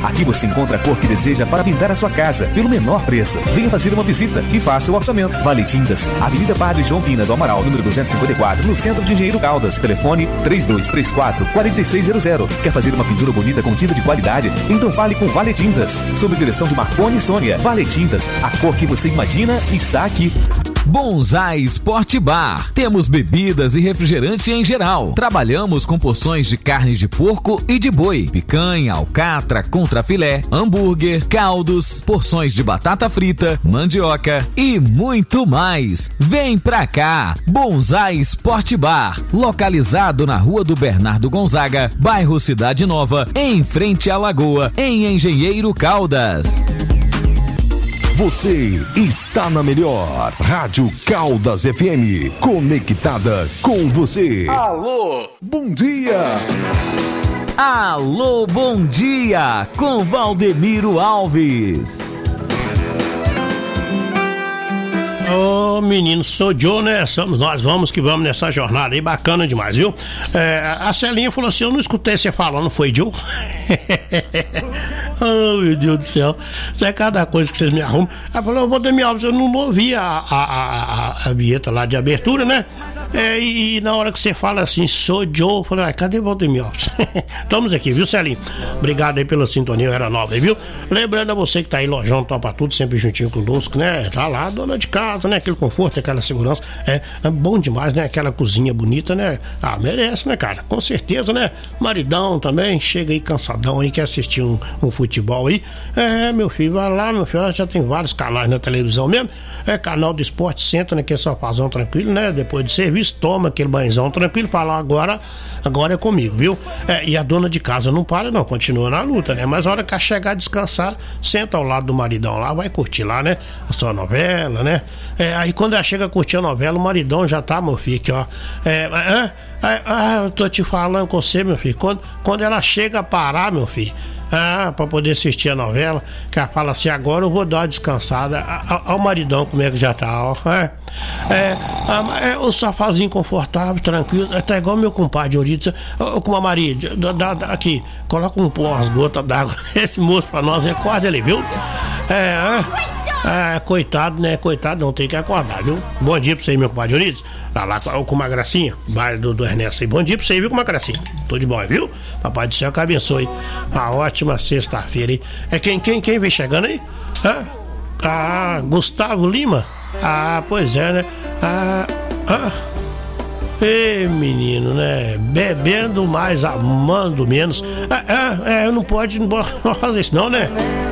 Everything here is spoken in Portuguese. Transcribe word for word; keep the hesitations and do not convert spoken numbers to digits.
Aqui você encontra a cor que deseja para pintar a sua casa, pelo menor preço. Venha fazer uma visita e faça o orçamento. Vale Tintas, Avenida Padre João Pina do Amaral, número duzentos e cinquenta e quatro, no centro de Engenheiro Caldas. Telefone três dois três quatro, quatro seis zero zero. Quer fazer uma pintura bonita com tinta de qualidade? Então fale com Vale Tintas. Sob direção de Marconi e Sônia. Vale Tintas, a cor que você imagina está aqui. Bonsai Sport Bar. Temos bebidas e refrigerante em geral. Trabalhamos com porções de carne de porco e de boi, picanha, alcatra, contrafilé, hambúrguer, caldos, porções de batata frita, mandioca e muito mais. Vem pra cá. Bonsai Sport Bar, localizado na Rua do Bernardo Gonzaga, bairro Cidade Nova, em frente à Lagoa, em Engenheiro Caldas. Você está na melhor Rádio Caldas F M, conectada com você. Alô, bom dia. Alô, bom dia, com Valdemiro Alves. Ô, oh, menino, sou Joe, né? Somos nós, vamos que vamos nessa jornada aí, bacana demais, viu? É, a Celinha falou assim, eu não escutei você falando, foi Joe? Oh, meu Deus do céu, isso é cada coisa que vocês me arrumam. Ela falou, Valdemiro Alves, eu não ouvi a, a, a, a vinheta lá de abertura, né? É, e, e na hora que você fala assim, sou Joe, eu falei, ah, cadê Valdemiro Alves? Estamos aqui, viu, Celinha? Obrigado aí pela sintonia, eu era nova aí, viu? Lembrando a você que tá aí, Lojão Topa Tudo, sempre juntinho conosco, né? Tá lá, dona de casa, né? Aquele conforto, aquela segurança, é, é bom demais, né? Aquela cozinha bonita, né? Ah, merece, né, cara? Com certeza, né? Maridão também, chega aí cansadão aí, quer assistir um, um futebol aí. É, meu filho, vai lá, meu filho, já tem vários canais na televisão mesmo. É canal do Esporte Center, né? Que é só fazão tranquilo, né? Depois de serviço, toma aquele banhozão tranquilo, fala, agora, agora é comigo, viu? É, e a dona de casa não para, não, continua na luta, né? Mas a hora que ela chegar a descansar, senta ao lado do maridão lá, vai curtir lá, né? A sua novela, né? É, aí quando ela chega a curtir a novela, o maridão já tá, meu filho, aqui, ó. É, é, é, é, eu tô te falando com você, meu filho. Quando, quando ela chega a parar, meu filho, ah, pra poder assistir a novela, que ela fala assim, agora eu vou dar uma descansada. Olha o maridão como é que já tá, ó. É, é, é o sofazinho confortável, tranquilo. Tá igual meu compadre Euridice. Ô, com a Maria, dá, dá, aqui, coloca um, umas gotas d'água nesse moço pra nós, recorda ele, viu? É, é, é, coitado, né? Coitado, não tem que acordar, viu? Bom dia pra você, meu compadre Euridice. Tá lá com, com uma gracinha, vai do, do Ernesto aí. Bom dia pra você, viu, com uma gracinha. Tô de boa, viu? Papai do céu que abençoe. Uma ótima sexta-feira aí. É quem, quem, quem vem chegando aí? Hã? Ah, Gustavo Lima? Ah, pois é, né? Ah, ah. Ei, menino, né? Bebendo mais, amando menos. Ah, ah, é, não pode, não pode fazer isso não, né?